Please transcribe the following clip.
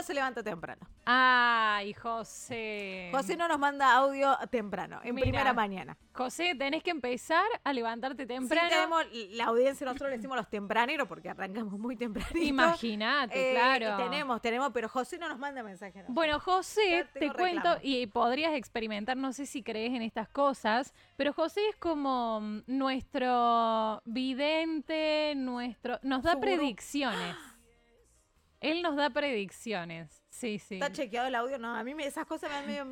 no se levanta temprano. Ay, José. José no nos manda audio temprano, en Mira, primera mañana. José, tenés que empezar a levantarte temprano. Sí, tenemos la audiencia, nosotros le decimos los tempraneros porque arrancamos muy tempranito. Imagínate, claro. Tenemos, pero José no nos manda mensajes. ¿No? Bueno, José, Ya te tengo cuento, reclamo. y podrías experimentar, no sé si crees en estas cosas, pero José es como nuestro vidente, nos da Su gurú. predicciones. Él nos da predicciones. Sí, sí. ¿Está chequeado el audio? No, a mí esas cosas me dan medio